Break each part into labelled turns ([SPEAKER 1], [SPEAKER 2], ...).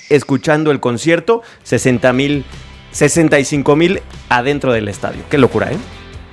[SPEAKER 1] escuchando el concierto, 65,000 adentro del estadio. Qué locura, ¿eh?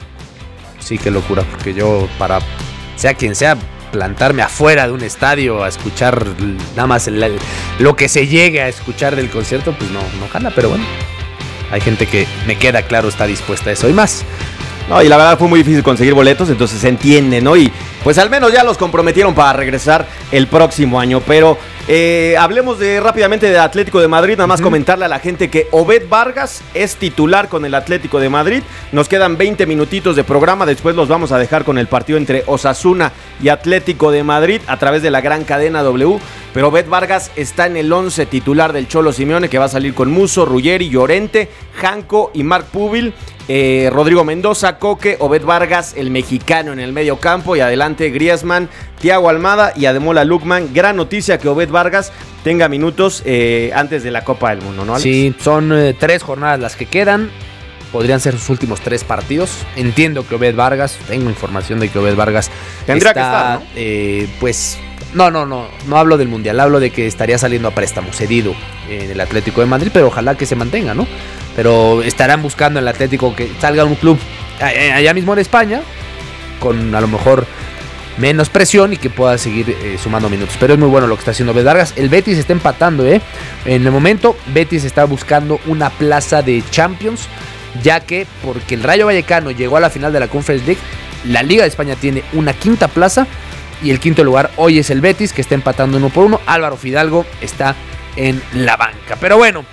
[SPEAKER 2] Sí, qué locura, porque yo, para sea quien sea, plantarme afuera de un estadio a escuchar nada más lo que se llegue a escuchar del concierto, pues no jala, pero bueno, hay gente que, me queda claro, está dispuesta a eso y más.
[SPEAKER 1] No, y la verdad fue muy difícil conseguir boletos, entonces se entiende, ¿no? Y pues al menos ya los comprometieron para regresar el próximo año. Pero hablemos rápidamente de Atlético de Madrid. Nada más comentarle a la gente que Obed Vargas es titular con el Atlético de Madrid. Nos quedan 20 minutitos de programa. Después los vamos a dejar con el partido entre Osasuna y Atlético de Madrid a través de la gran cadena W. Pero Obed Vargas está en el 11 titular del Cholo Simeone, que va a salir con Musso, Ruggeri, Llorente, Janko y Marc Pubil. Rodrigo Mendoza, Coque, Obed Vargas, el mexicano en el medio campo, y adelante Griezmann, Thiago Almada y Ademola Lookman. Gran noticia que Obed Vargas tenga minutos antes de la Copa del Mundo, ¿no, Alex?
[SPEAKER 2] Sí, son 3 jornadas las que quedan. Podrían ser sus últimos 3 partidos. Entiendo que Obed Vargas, tengo información de que Obed Vargas
[SPEAKER 1] tendría que estar, ¿no?
[SPEAKER 2] Pues no hablo del Mundial, hablo de que estaría saliendo a préstamo, cedido en el Atlético de Madrid, pero ojalá que se mantenga, ¿no? Pero estarán buscando en el Atlético que salga un club allá mismo en España, con a lo mejor menos presión y que pueda seguir sumando minutos. Pero es muy bueno lo que está haciendo Obed Vargas. El Betis está empatando, En el momento, Betis está buscando una plaza de Champions, ya que porque el Rayo Vallecano llegó a la final de la Conference League, la Liga de España tiene una quinta plaza y el quinto lugar hoy es el Betis, que está empatando 1-1. Álvaro Fidalgo está en la banca. Pero bueno,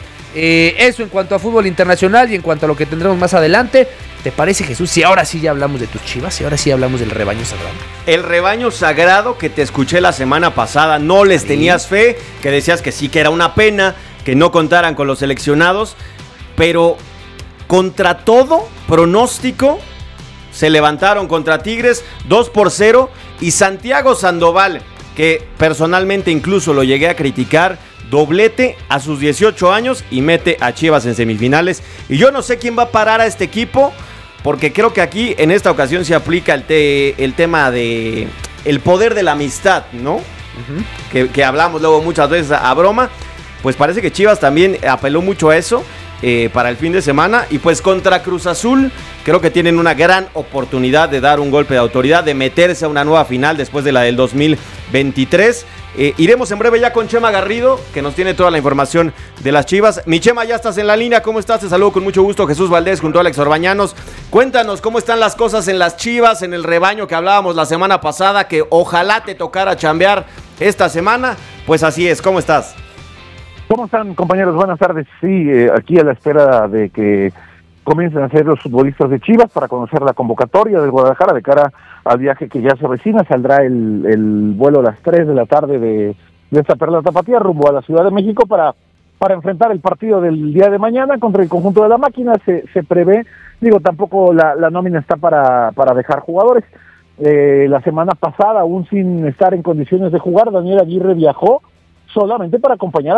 [SPEAKER 2] eso en cuanto a fútbol internacional y en cuanto a lo que tendremos más adelante. ¿Te parece, Jesús, si ahora sí ya hablamos de tus Chivas, si ahora sí hablamos del rebaño sagrado?
[SPEAKER 1] El rebaño sagrado que te escuché la semana pasada, no les tenías fe, que decías que sí, que era una pena que no contaran con los seleccionados, pero contra todo pronóstico se levantaron contra Tigres 2-0, y Santiago Sandoval, que personalmente incluso lo llegué a criticar, doblete a sus 18 años y mete a Chivas en semifinales. Y yo no sé quién va a parar a este equipo, porque creo que aquí en esta ocasión se aplica el tema de el poder de la amistad, ¿no? Que hablamos luego muchas veces a broma. Pues parece que Chivas también apeló mucho a eso para el fin de semana. Y pues contra Cruz Azul creo que tienen una gran oportunidad de dar un golpe de autoridad, de meterse a una nueva final después de la del 2023. Iremos en breve ya con Chema Garrido, que nos tiene toda la información de las Chivas. Mi Chema, ya estás en la línea, ¿cómo estás? Te saludo con mucho gusto, Jesús Valdés junto a Alex Orbañanos. Cuéntanos cómo están las cosas en las Chivas, en el rebaño que hablábamos la semana pasada, que ojalá te tocara chambear esta semana. Pues así es, ¿cómo estás?
[SPEAKER 3] ¿Cómo están, compañeros? Buenas tardes. Sí, aquí a la espera de que comiencen a ser los futbolistas de Chivas para conocer la convocatoria del Guadalajara de cara al viaje que ya se avecina. Saldrá el vuelo a las 3 de la tarde de esta Perla Tapatía rumbo a la Ciudad de México para enfrentar el partido del día de mañana contra el conjunto de la máquina. Se prevé, tampoco la nómina está para dejar jugadores. La semana pasada, aún sin estar en condiciones de jugar, Daniel Aguirre viajó solamente para acompañar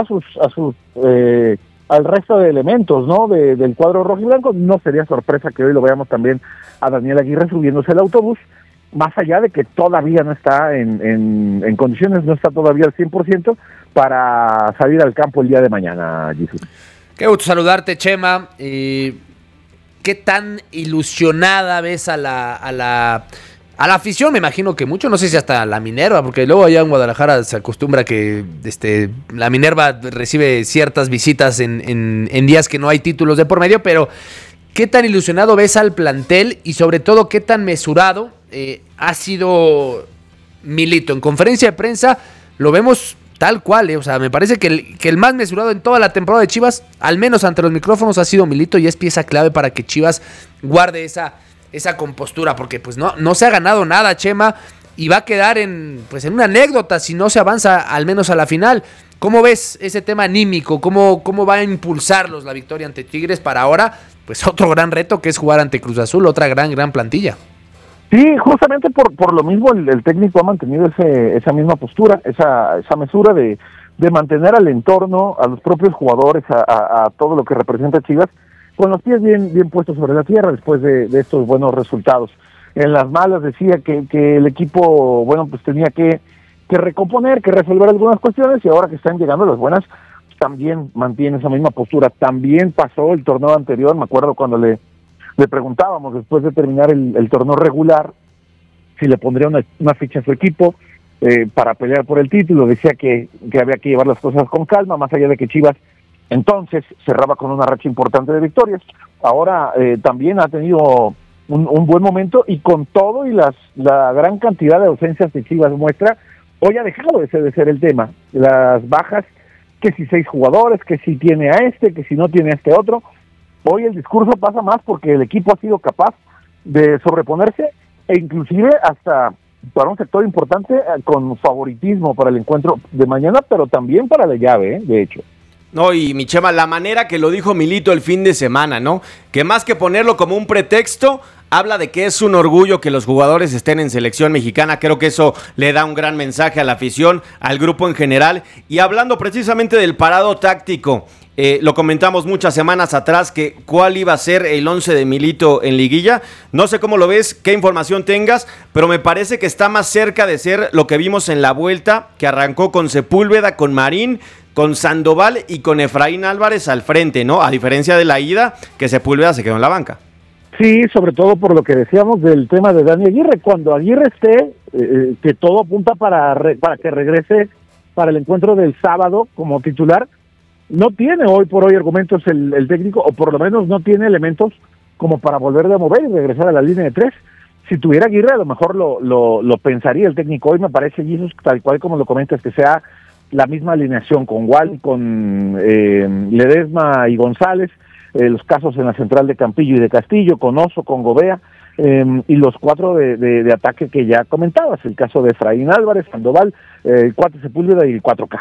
[SPEAKER 3] al resto de elementos, ¿no? Del cuadro rojiblanco. No sería sorpresa que hoy lo veamos también a Daniel Aguirre subiéndose al autobús, más allá de que todavía no está en condiciones, no está todavía al 100% para salir al campo el día de mañana, Jesús.
[SPEAKER 2] Qué gusto saludarte, Chema. ¿Qué tan ilusionada ves a la afición? Me imagino que mucho, no sé si hasta la Minerva, porque luego allá en Guadalajara se acostumbra que la Minerva recibe ciertas visitas en días que no hay títulos de por medio, pero ¿qué tan ilusionado ves al plantel y sobre todo qué tan mesurado ha sido Milito? En conferencia de prensa lo vemos tal cual, o sea, me parece que el más mesurado en toda la temporada de Chivas, al menos ante los micrófonos, ha sido Milito, y es pieza clave para que Chivas guarde esa compostura, porque pues no se ha ganado nada, Chema, y va a quedar en una anécdota si no se avanza al menos a la final. ¿Cómo ves ese tema anímico? ¿Cómo va a impulsarlos la victoria ante Tigres para ahora? Pues otro gran reto que es jugar ante Cruz Azul, otra gran plantilla.
[SPEAKER 3] Sí, justamente por lo mismo el técnico ha mantenido esa misma postura, esa mesura de mantener al entorno, a los propios jugadores, a todo lo que representa Chivas, con los pies bien puestos sobre la tierra después de estos buenos resultados. En las malas decía que el equipo, tenía que recomponer, que resolver algunas cuestiones, y ahora que están llegando las buenas, también mantiene esa misma postura. También pasó el torneo anterior, me acuerdo cuando le preguntábamos después de terminar el torneo regular si le pondría una ficha a su equipo para pelear por el título. Decía que había que llevar las cosas con calma, más allá de que Chivas entonces cerraba con una racha importante de victorias. Ahora también ha tenido un buen momento, y con todo y la gran cantidad de ausencias que Chivas muestra, hoy ha dejado de ser el tema. Las bajas, que si 6 jugadores, que si tiene a este, que si no tiene a este otro. Hoy el discurso pasa más porque el equipo ha sido capaz de sobreponerse, e inclusive hasta para un sector importante con favoritismo para el encuentro de mañana, pero también para la llave, de hecho.
[SPEAKER 1] No, y mi Chema, la manera que lo dijo Milito el fin de semana, ¿no? Que más que ponerlo como un pretexto, habla de que es un orgullo que los jugadores estén en selección mexicana. Creo que eso le da un gran mensaje a la afición, al grupo en general. Y hablando precisamente del parado táctico, lo comentamos muchas semanas atrás, que cuál iba a ser el 11 de Milito en liguilla. No sé cómo lo ves, qué información tengas, pero me parece que está más cerca de ser lo que vimos en la vuelta, que arrancó con Sepúlveda, con Marín, con Sandoval y con Efraín Álvarez al frente, ¿no? A diferencia de la ida, que Sepúlveda se quedó en la banca.
[SPEAKER 3] Sí, sobre todo por lo que decíamos del tema de Dani Aguirre. Cuando Aguirre esté, que todo apunta para que regrese para el encuentro del sábado como titular, no tiene hoy por hoy argumentos el técnico, o por lo menos no tiene elementos como para volver a mover y regresar a la línea de 3. Si tuviera Aguirre, a lo mejor lo pensaría el técnico. Hoy me parece, Jesús, tal cual como lo comentas, que sea la misma alineación con Wally, con Ledesma y González, los casos en la central de Campillo y de Castillo, con Oso, con Gobea, y los 4 de ataque que ya comentabas, el caso de Efraín Álvarez, Sandoval, el 4 Sepúlveda y el 4K.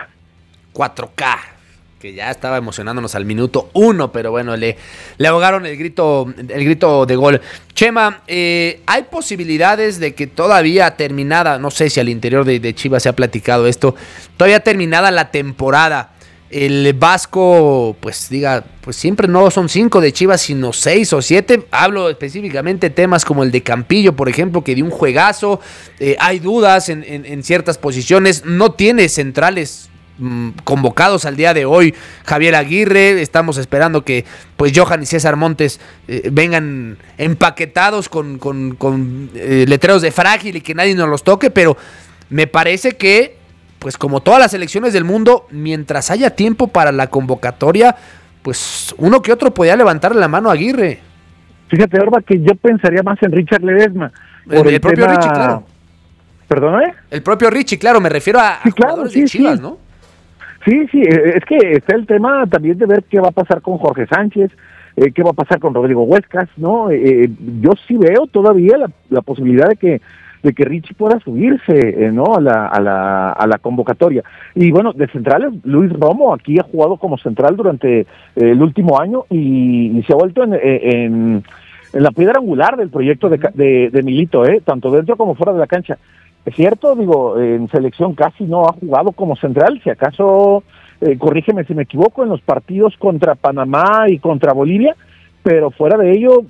[SPEAKER 2] 4K, que ya estaba emocionándonos al minuto 1, pero bueno, le ahogaron el grito de gol. Chema, ¿hay posibilidades de que todavía terminada, no sé si al interior de Chivas se ha platicado esto, todavía terminada la temporada, el Vasco, pues diga, pues siempre no son 5 de Chivas, sino 6 o 7? Hablo específicamente de temas como el de Campillo, por ejemplo, que dio un juegazo, hay dudas en ciertas posiciones, no tiene centrales convocados al día de hoy. Javier Aguirre, estamos esperando que pues Johan y César Montes vengan empaquetados con letreros de frágil y que nadie nos los toque, pero me parece que pues como todas las selecciones del mundo, mientras haya tiempo para la convocatoria, pues uno que otro podía levantarle la mano a Aguirre.
[SPEAKER 3] Fíjate, Orba, que yo pensaría más en Richard Ledesma.
[SPEAKER 2] El propio tema... Richie, claro.
[SPEAKER 3] ¿Perdóname?
[SPEAKER 2] El propio Richie, claro, me refiero a jugadores de Chivas, ¿no?
[SPEAKER 3] Sí, es que está el tema también de ver qué va a pasar con Jorge Sánchez, qué va a pasar con Rodrigo Huescas, ¿no? Yo sí veo todavía la posibilidad de que Richie pueda subirse, ¿no? a la convocatoria. Y bueno, de centrales, Luis Romo aquí ha jugado como central durante el último año y se ha vuelto en la piedra angular del proyecto de Milito, tanto dentro como fuera de la cancha. Es cierto, digo, en selección casi no ha jugado como central, si acaso, corrígeme si me equivoco, en los partidos contra Panamá y contra Bolivia, pero fuera de ello,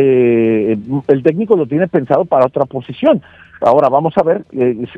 [SPEAKER 3] el técnico lo tiene pensado para otra posición. Ahora vamos a ver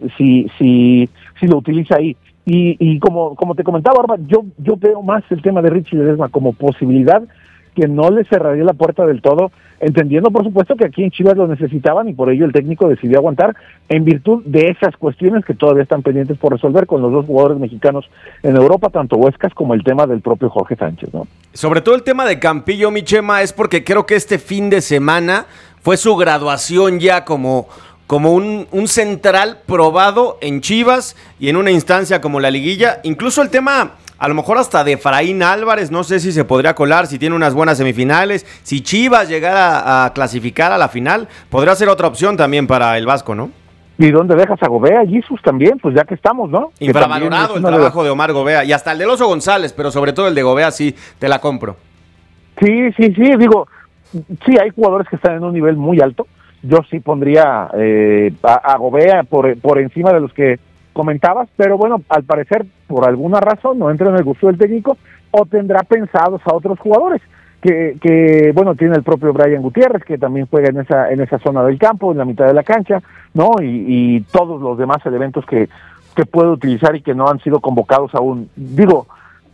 [SPEAKER 3] si lo utiliza ahí. Y como te comentaba, Arba, yo veo más el tema de Richie Ledesma como posibilidad que no le cerraría la puerta del todo, entendiendo por supuesto que aquí en Chivas lo necesitaban y por ello el técnico decidió aguantar en virtud de esas cuestiones que todavía están pendientes por resolver con los 2 jugadores mexicanos en Europa, tanto Huescas como el tema del propio Jorge Sánchez, ¿no?
[SPEAKER 1] Sobre todo el tema de Campillo, mi Chema, es porque creo que este fin de semana fue su graduación ya como un central probado en Chivas y en una instancia como la liguilla. Incluso el tema, a lo mejor hasta de Efraín Álvarez, no sé si se podría colar, si tiene unas buenas semifinales, si Chivas llegara a clasificar a la final, podría ser otra opción también para el Vasco, ¿no?
[SPEAKER 3] ¿Y dónde dejas a Gobea, Jesús, también? Pues ya que estamos, ¿no?
[SPEAKER 1] Infravalorado el trabajo de Omar Gobea, y hasta el del Oso González, pero sobre todo el de Gobea sí, te la compro.
[SPEAKER 3] Sí, digo, sí hay jugadores que están en un nivel muy alto. Yo sí pondría a Gobea por encima de los que comentabas, pero bueno, al parecer, por alguna razón, no entra en el gusto del técnico, o tendrá pensados a otros jugadores, que bueno, tiene el propio Brian Gutiérrez, que también juega en esa zona del campo, en la mitad de la cancha, ¿no? Y todos los demás elementos que puede utilizar y que no han sido convocados aún. Digo,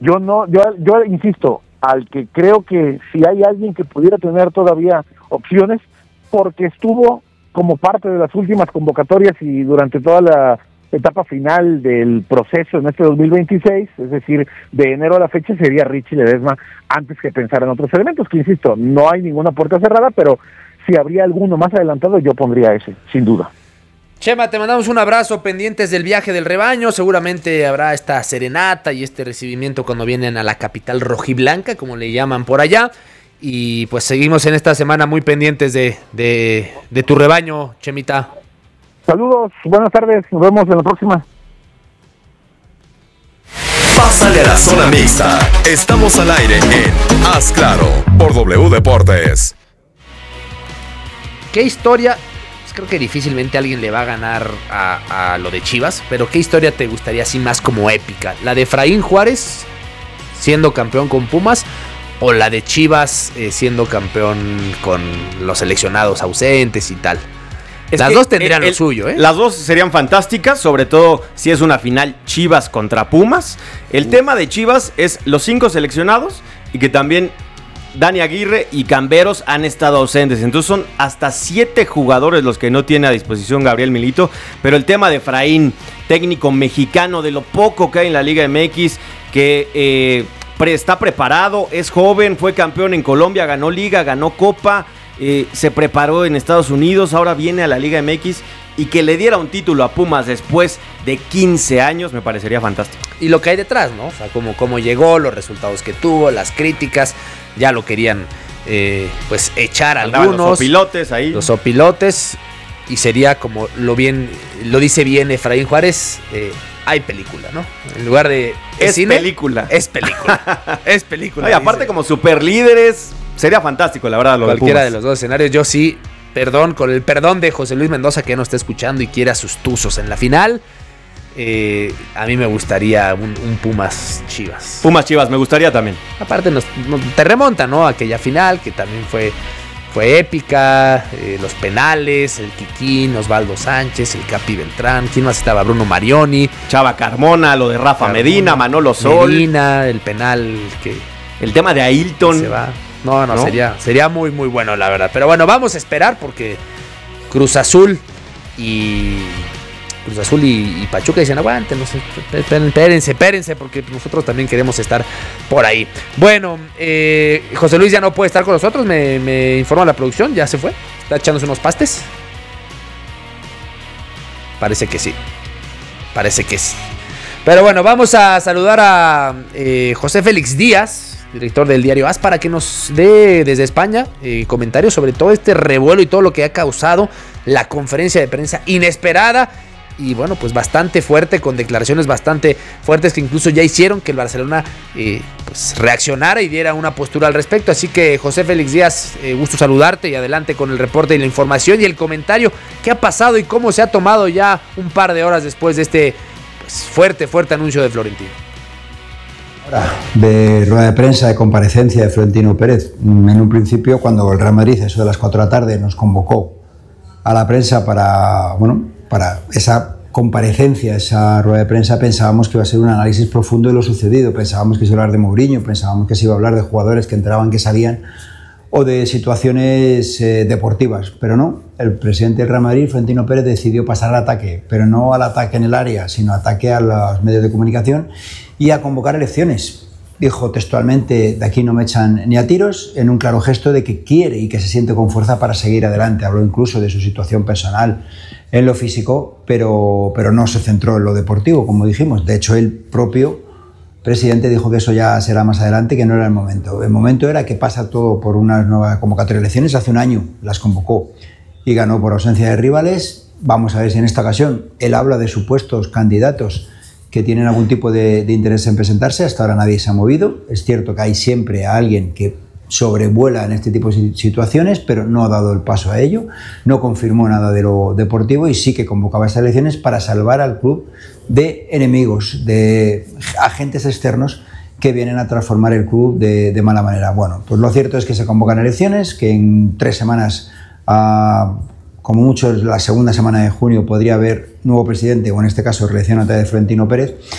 [SPEAKER 3] Yo insisto, al que creo que si hay alguien que pudiera tener todavía opciones, porque estuvo como parte de las últimas convocatorias y durante toda la etapa final del proceso en este 2026, es decir, de enero a la fecha, sería Richie Ledesma, antes que pensar en otros elementos, que insisto, no hay ninguna puerta cerrada, pero si habría alguno más adelantado, yo pondría ese, sin duda.
[SPEAKER 2] Chema, te mandamos un abrazo, pendientes del viaje del rebaño. Seguramente habrá esta serenata y este recibimiento cuando vienen a la capital rojiblanca, como le llaman por allá. Y pues seguimos en esta semana muy pendientes de tu rebaño, Chemita.
[SPEAKER 3] Saludos, buenas tardes, nos vemos en la próxima.
[SPEAKER 4] Pásale a la zona mixta. Estamos al aire en Haz Claro por W Deportes.
[SPEAKER 2] ¿Qué historia? Creo que difícilmente alguien le va a ganar a lo de Chivas, pero ¿qué historia te gustaría así más como épica? ¿La de Efraín Juárez siendo campeón con Pumas o la de Chivas siendo campeón con los seleccionados ausentes y tal? Las dos tendrían lo suyo, ¿eh?
[SPEAKER 1] Las dos serían fantásticas, sobre todo si es una final Chivas contra Pumas. El tema de Chivas es los 5 seleccionados y que también Dani Aguirre y Camberos han estado ausentes. Entonces son hasta 7 jugadores los que no tiene a disposición Gabriel Milito. Pero el tema de Efraín, técnico mexicano, de lo poco que hay en la Liga MX, que está preparado, es joven, fue campeón en Colombia, ganó Liga, ganó Copa, se preparó en Estados Unidos, ahora viene a la Liga MX. Y que le diera un título a Pumas después de 15 años me parecería fantástico.
[SPEAKER 2] Y lo que hay detrás, ¿no? O sea, cómo llegó, los resultados que tuvo, las críticas. Ya lo querían pues echar algunos.
[SPEAKER 1] Los opilotes ahí.
[SPEAKER 2] Los opilotes. Y sería como lo dice bien Efraín Juárez, hay película, ¿no? En lugar de
[SPEAKER 1] es
[SPEAKER 2] cine,
[SPEAKER 1] película.
[SPEAKER 2] Es película. Es película.
[SPEAKER 1] Ay, aparte como superlíderes, sería fantástico, la verdad, lo
[SPEAKER 2] cualquiera
[SPEAKER 1] de
[SPEAKER 2] de los dos escenarios. Yo sí, con el perdón de José Luis Mendoza, que no está escuchando y quiere a sus tuzos en la final, a mí me gustaría un Pumas Chivas.
[SPEAKER 1] Pumas Chivas, me gustaría también.
[SPEAKER 2] Aparte te remonta, ¿no? Aquella final que también fue épica, los penales, el Kikín, Osvaldo Sánchez, el Capi Beltrán, ¿quién más estaba? Bruno Marioni,
[SPEAKER 1] Chava Carmona, lo de Rafa Medina, Manolo Sol,
[SPEAKER 2] Medina, el penal que
[SPEAKER 1] el tema de Ailton
[SPEAKER 2] se va. No, sería muy muy bueno, la verdad. Pero bueno, vamos a esperar porque Cruz Azul y Pachuca dicen, aguanten, no sé, espérense, porque nosotros también queremos estar por ahí. Bueno, José Luis ya no puede estar con nosotros, me informa la producción, ya se fue, está echándose unos pastes. Parece que sí. Pero bueno, vamos a saludar a José Félix Díaz, director del diario AS, para que nos dé desde España comentarios sobre todo este revuelo y todo lo que ha causado la conferencia de prensa inesperada y bueno, pues bastante fuerte, con declaraciones bastante fuertes que incluso ya hicieron que el Barcelona pues reaccionara y diera una postura al respecto. Así que José Félix Díaz, gusto saludarte y adelante con el reporte y la información y el comentario. ¿Qué ha pasado y cómo se ha tomado ya un par de horas después de este pues, fuerte anuncio de Florentino?
[SPEAKER 5] De rueda de prensa de comparecencia de Florentino Pérez. En un principio, cuando el Real Madrid, eso de las 4 de la tarde, nos convocó a la prensa para esa comparecencia, esa rueda de prensa, pensábamos que iba a ser un análisis profundo de lo sucedido, pensábamos que se iba a hablar de Mourinho, pensábamos que se iba a hablar de jugadores que entraban, que salían, o de situaciones deportivas, pero no. El presidente del Real Madrid, Florentino Pérez, decidió pasar al ataque, pero no al ataque en el área, sino ataque a los medios de comunicación y a convocar elecciones. Dijo textualmente, de aquí no me echan ni a tiros, en un claro gesto de que quiere y que se siente con fuerza para seguir adelante. Habló incluso de su situación personal en lo físico, pero no se centró en lo deportivo, como dijimos. De hecho, el propio presidente dijo que eso ya será más adelante, que no era el momento. El momento era que pasa todo por una nueva convocatoria de elecciones. Hace un año las convocó y ganó por ausencia de rivales. Vamos a ver si en esta ocasión él habla de supuestos candidatos que tienen algún tipo de interés en presentarse. Hasta ahora nadie se ha movido. Es cierto que hay siempre a alguien que sobrevuela en este tipo de situaciones, pero no ha dado el paso a ello, no confirmó nada de lo deportivo y sí que convocaba estas elecciones para salvar al club de enemigos, de agentes externos que vienen a transformar el club de mala manera. Bueno, pues lo cierto es que se convocan elecciones, que en 3 semanas, como mucho la segunda semana de junio, podría haber nuevo presidente, o en este caso reelección otra vez de Florentino Pérez.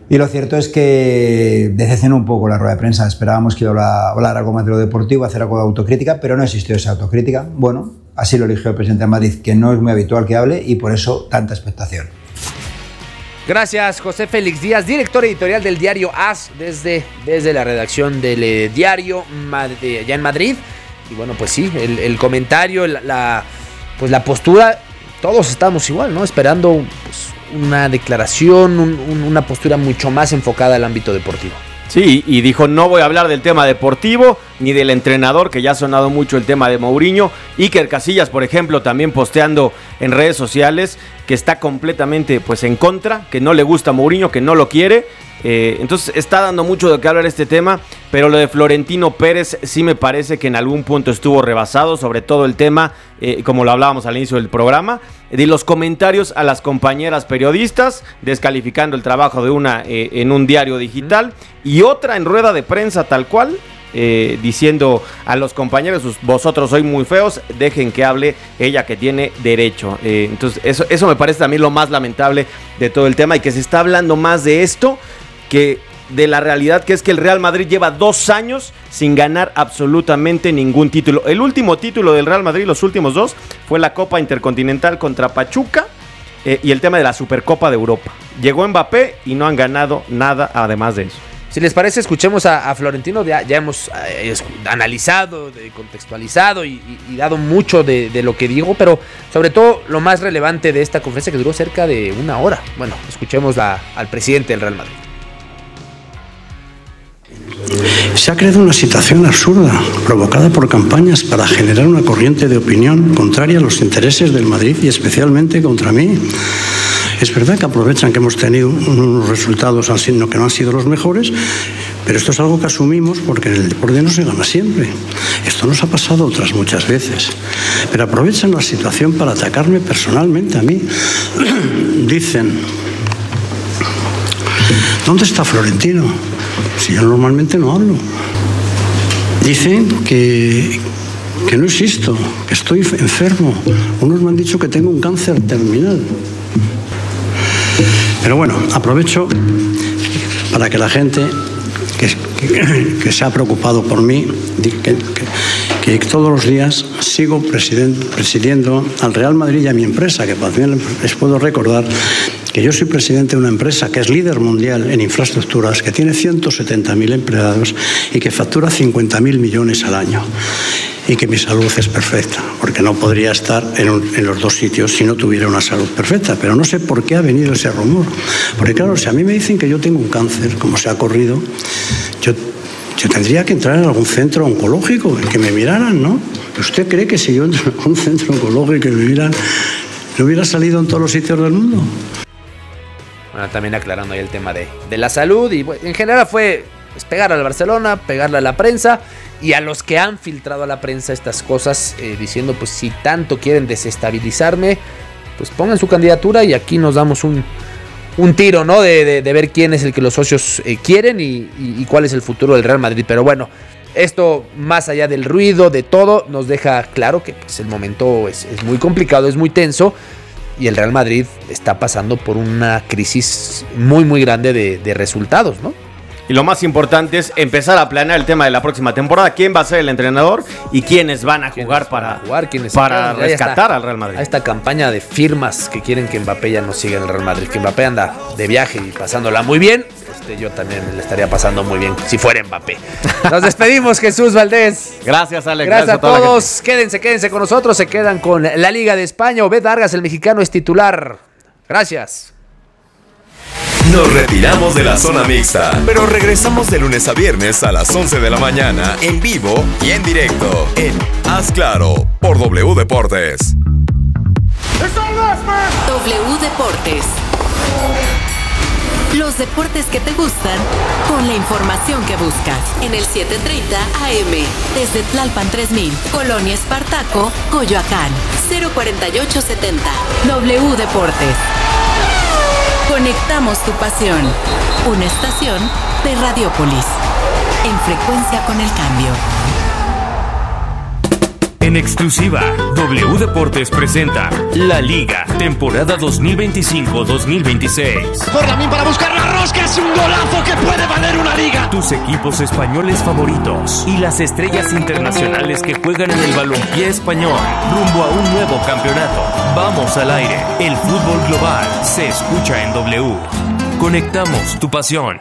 [SPEAKER 5] Y lo cierto es que decepcionó un poco la rueda de prensa. Esperábamos que iba a hablar algo más de lo deportivo, hacer algo de autocrítica, pero no existió esa autocrítica. Bueno, así lo eligió el presidente de Madrid, que no es muy habitual que hable, y por eso tanta expectación.
[SPEAKER 2] Gracias, José Félix Díaz, director editorial del diario AS, desde la redacción del diario allá en Madrid. Y bueno, pues sí, el comentario, la postura, todos estamos igual, ¿no? Esperando pues, una declaración, una postura mucho más enfocada al ámbito deportivo.
[SPEAKER 1] Sí, y dijo, no voy a hablar del tema deportivo, ni del entrenador, que ya ha sonado mucho el tema de Mourinho. Iker Casillas, por ejemplo, también posteando en redes sociales que está completamente pues en contra, que no le gusta Mourinho, que no lo quiere. Entonces está dando mucho de qué hablar este tema, pero lo de Florentino Pérez sí me parece que en algún punto estuvo rebasado, sobre todo el tema, como lo hablábamos al inicio del programa, de los comentarios a las compañeras periodistas, descalificando el trabajo de una en un diario digital y otra en rueda de prensa tal cual, diciendo a los compañeros, vosotros sois muy feos, dejen que hable ella que tiene derecho. Entonces eso me parece también lo más lamentable de todo el tema, y que se está hablando más de esto que de la realidad, que es que el Real Madrid lleva 2 años sin ganar absolutamente ningún título. El último título del Real Madrid, los últimos 2, fue la Copa Intercontinental contra Pachuca y el tema de la Supercopa de Europa. Llegó Mbappé y no han ganado nada además de eso.
[SPEAKER 2] Si les parece, escuchemos a Florentino. Ya hemos analizado, contextualizado y dado mucho de lo que digo, pero sobre todo lo más relevante de esta conferencia, que duró cerca de 1 hora. Bueno, escuchemos al presidente del Real Madrid.
[SPEAKER 6] Se ha creado una situación absurda, provocada por campañas para generar una corriente de opinión contraria a los intereses del Madrid y especialmente contra mí. Es verdad que aprovechan que hemos tenido unos resultados que no han sido los mejores, pero esto es algo que asumimos porque en el deporte no se gana siempre. Esto nos ha pasado otras muchas veces. Pero aprovechan la situación para atacarme personalmente a mí. Dicen, ¿dónde está Florentino? Si yo normalmente no hablo. Dicen que no existo, que estoy enfermo. Unos me han dicho que tengo un cáncer terminal. Pero bueno, aprovecho para que la gente que se ha preocupado por mí, que todos los días sigo presidiendo al Real Madrid y a mi empresa, que también les puedo recordar que yo soy presidente de una empresa que es líder mundial en infraestructuras, que tiene 170.000 empleados y que factura 50.000 millones al año. Y que mi salud es perfecta, porque no podría estar en los 2 sitios si no tuviera una salud perfecta. Pero no sé por qué ha venido ese rumor. Porque claro, si a mí me dicen que yo tengo un cáncer, como se ha corrido, yo tendría que entrar en algún centro oncológico, en que me miraran, ¿no? ¿Usted cree que si yo entro en un centro oncológico y me miran, no hubiera salido en todos los sitios del mundo?
[SPEAKER 2] Bueno, también aclarando ahí el tema de la salud. Y bueno, en general fue pegar al Barcelona, pegarle a la prensa y a los que han filtrado a la prensa estas cosas, diciendo pues si tanto quieren desestabilizarme, pues pongan su candidatura y aquí nos damos un tiro, ¿no? De ver quién es el que los socios quieren y cuál es el futuro del Real Madrid. Pero bueno, esto más allá del ruido, de todo, nos deja claro que pues, el momento es muy complicado, es muy tenso. Y el Real Madrid está pasando por una crisis muy muy grande de resultados, ¿no?
[SPEAKER 1] Y lo más importante es empezar a planear el tema de la próxima temporada. ¿Quién va a ser el entrenador? Y quiénes van a jugar para rescatar al Real Madrid.
[SPEAKER 2] A esta campaña de firmas que quieren que Mbappé ya no siga en el Real Madrid. Que Mbappé anda de viaje y pasándola muy bien. Yo también le estaría pasando muy bien si fuera Mbappé. Nos despedimos, Jesús Valdés.
[SPEAKER 1] Gracias, Alex.
[SPEAKER 2] Gracias a todos. Quédense con nosotros. Se quedan con la Liga de España. Obed Vargas, el mexicano, es titular. Gracias.
[SPEAKER 4] Nos retiramos de la zona mixta, pero regresamos de lunes a viernes a las 11 de la mañana en vivo y en directo en Haz Claro por W Deportes.
[SPEAKER 7] W Deportes. Los deportes que te gustan con la información que buscas en el 7:30 AM desde Tlalpan 3000, Colonia Espartaco, Coyoacán, 04870. W Deportes. Conectamos tu pasión. Una estación de Radiopolis. En frecuencia con el cambio.
[SPEAKER 8] En exclusiva, W Deportes presenta La Liga, temporada 2025-2026.
[SPEAKER 9] Por Lamín para buscar la rosca, es un golazo que puede valer una liga.
[SPEAKER 8] Tus equipos españoles favoritos y las estrellas internacionales que juegan en el balompié español, rumbo a un nuevo campeonato. Vamos al aire, el fútbol global se escucha en W. Conectamos tu pasión.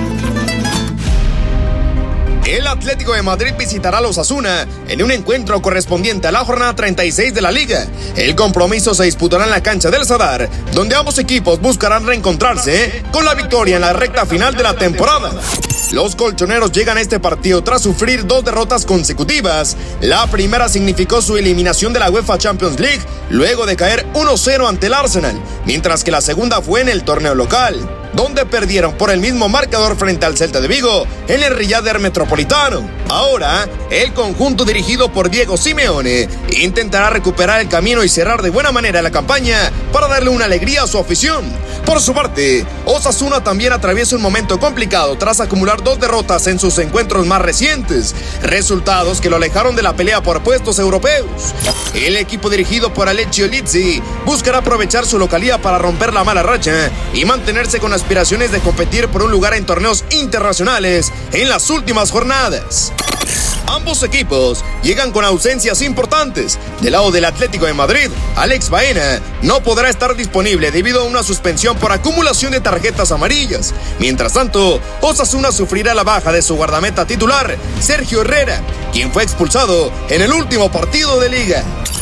[SPEAKER 10] El Atlético de Madrid visitará a los Osasuna en un encuentro correspondiente a la jornada 36 de la Liga. El compromiso se disputará en la cancha del Sadar, donde ambos equipos buscarán reencontrarse con la victoria en la recta final de la temporada. Los colchoneros llegan a este partido tras sufrir 2 derrotas consecutivas. La primera significó su eliminación de la UEFA Champions League, luego de caer 1-0 ante el Arsenal, mientras que la segunda fue en el torneo local, donde perdieron por el mismo marcador frente al Celta de Vigo en el Riader Metropolitano. Ahora, el conjunto dirigido por Diego Simeone intentará recuperar el camino y cerrar de buena manera la campaña para darle una alegría a su afición. Por su parte, Osasuna también atraviesa un momento complicado tras acumular 2 derrotas en sus encuentros más recientes, resultados que lo alejaron de la pelea por puestos europeos. El equipo dirigido por Alessio Lizzi buscará aprovechar su localía para romper la mala racha y mantenerse con aspiraciones de competir por un lugar en torneos internacionales en las últimas jornadas. Ambos equipos llegan con ausencias importantes. Del lado del Atlético de Madrid, Alex Baena no podrá estar disponible debido a una suspensión por acumulación de tarjetas amarillas. Mientras tanto, Osasuna sufrirá la baja de su guardameta titular, Sergio Herrera, quien fue expulsado en el último partido de liga.